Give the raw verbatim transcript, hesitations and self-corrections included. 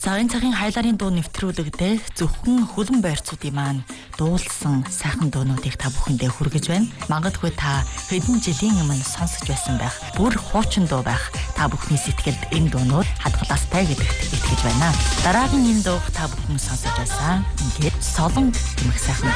За энэ цагийн хайлаарын дуу нэвтрүүлэгдээ зөвхөн хөлн байрцуудын маань дуулсан сайхан дуунуудыг та бүхэндээ хүргэж байна. Магадгүй та хэдэн жилийн өмнө сонсож байсан байх бүр хуучин дуу байх та бүхний сэтгэлд энэ дуунууд хадгалаастай гэдэгт итгэж байна. Дараагийн энэ дууг та бүхэн сонсож байсан. Ингээд солон гэмэх сайхан